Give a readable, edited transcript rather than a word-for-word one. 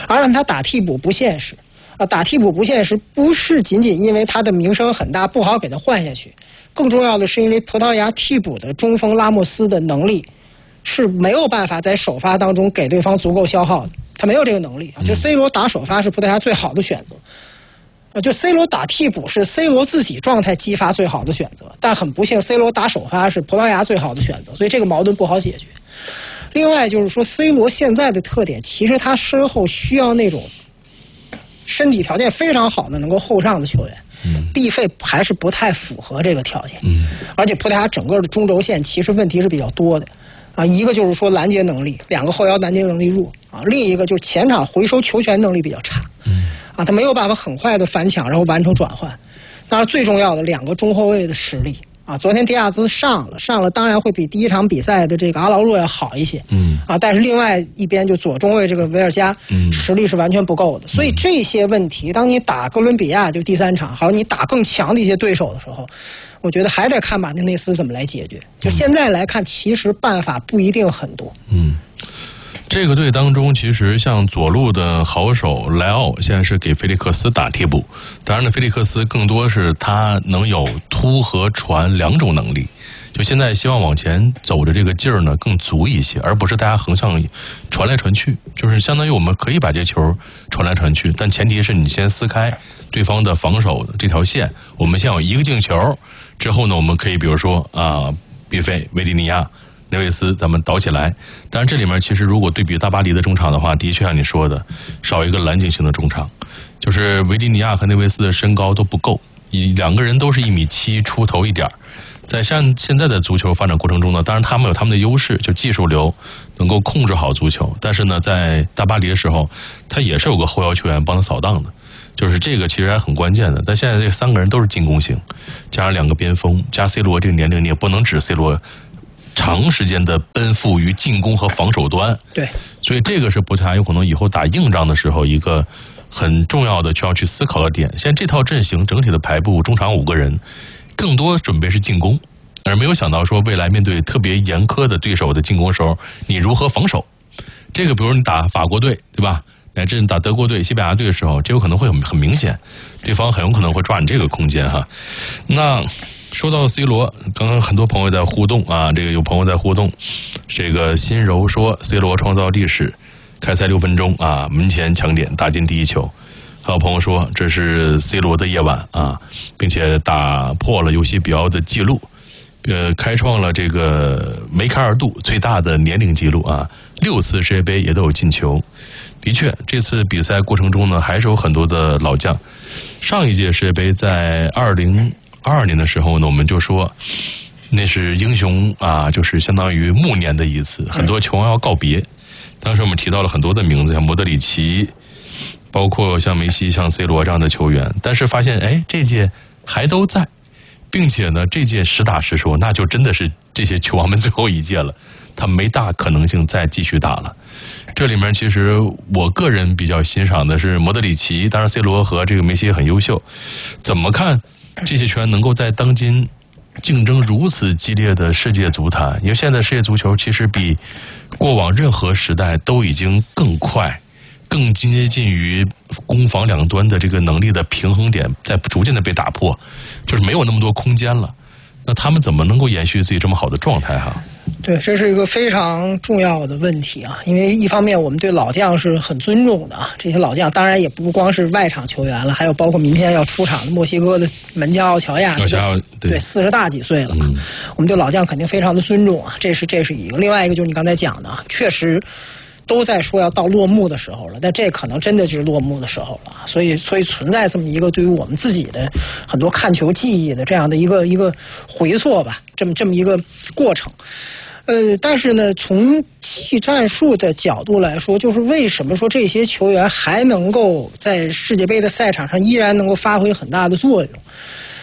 而让他打替补不现实打替补不现实，不是仅仅因为他的名声很大，不好给他换下去，更重要的是因为葡萄牙替补的中锋拉莫斯的能力是没有办法在首发当中给对方足够消耗的，他没有这个能力就 C 罗打首发是葡萄牙最好的选择就 C 罗打替补是 C 罗自己状态激发最好的选择，但很不幸 C 罗打首发是葡萄牙最好的选择，所以这个矛盾不好解决。另外就是说 C 罗现在的特点，其实他身后需要那种身体条件非常好的能够后上的球员，B 费还是不太符合这个条件而且葡萄牙整个的中轴线其实问题是比较多的一个就是说拦截能力，两个后腰拦截能力弱另一个就是前场回收球权能力比较差他没有办法很快的反抢然后完成转换。当然最重要的两个中后卫的实力昨天迪亚兹上了，当然会比第一场比赛的这个阿劳洛要好一些但是另外一边就左中卫这个维尔加实力是完全不够的所以这些问题当你打哥伦比亚就第3场还有你打更强的一些对手的时候，我觉得还得看马丁内斯怎么来解决。就现在来看其实办法不一定很多这个队当中其实像左路的好手莱奥现在是给菲利克斯打替补，当然呢菲利克斯更多是他能有突和传两种能力，就现在希望往前走的这个劲儿呢更足一些，而不是大家横向传来传去，就是相当于我们可以把这球传来传去，但前提是你先撕开对方的防守的这条线，我们先有一个进球之后呢，我们可以比如说毕费、维蒂尼亚、内维斯咱们倒起来。当然这里面其实如果对比大巴黎的中场的话，的确像你说的少一个拦截型的中场，就是维蒂尼亚和内维斯的身高都不够，两个人都是1.7米出头一点，在像现在的足球发展过程中呢，当然他们有他们的优势，就技术流能够控制好足球，但是呢在大巴黎的时候他也是有个后腰球员帮他扫荡的，就是这个其实还很关键的。但现在这3个人都是进攻型，加上2个边锋，加 C 罗这个年龄，你也不能指 C 罗长时间的奔赴于进攻和防守端， 对， 所以这个是葡萄牙有可能以后打硬仗的时候一个很重要的需要去思考的点。现在这套阵型整体的排布，中场5个人，更多准备是进攻，而没有想到说未来面对特别严苛的对手的进攻时候，你如何防守。这个比如你打法国队，对吧？乃至你打德国队、西班牙队的时候，这有可能会很明显，对方很有可能会抓你这个空间哈。那说到 C 罗，刚刚很多朋友在互动这个有朋友在互动，这个心柔说 C 罗创造历史，开赛6分钟门前抢点打进第1球。还有朋友说这是 C 罗的夜晚并且打破了尤西比奥的记录，开创了这个梅开二度最大的年龄记录6次世界杯也都有进球。的确这次比赛过程中呢还是有很多的老将，上一届世界杯在2022年的时候呢，我们就说那是英雄就是相当于暮年的一次，很多球员要告别。当时我们提到了很多的名字，像莫德里奇，包括像梅西、像 C 罗这样的球员，但是发现这届还都在，并且呢这届实打实说，那就真的是这些球王们最后一届了，他没大可能性再继续打了。这里面其实我个人比较欣赏的是莫德里奇，当然 C 罗和这个梅西也很优秀。怎么看这些球员能够在当今竞争如此激烈的世界足坛，因为现在世界足球其实比过往任何时代都已经更快，更接近于攻防两端的这个能力的平衡点在逐渐的被打破，就是没有那么多空间了。那他们怎么能够延续自己这么好的状态对，这是一个非常重要的问题因为一方面我们对老将是很尊重的这些老将当然也不光是外场球员了，还有包括明天要出场的墨西哥的门将奥乔亚，对40大几岁了我们对老将肯定非常的尊重这是一个。另外一个就是你刚才讲的确实都在说要到落幕的时候了，但这可能真的就是落幕的时候了，所以存在这么一个对于我们自己的很多看球记忆的这样的一个回错吧，这么一个过程。但是呢，从技战术的角度来说，就是为什么说这些球员还能够在世界杯的赛场上依然能够发挥很大的作用？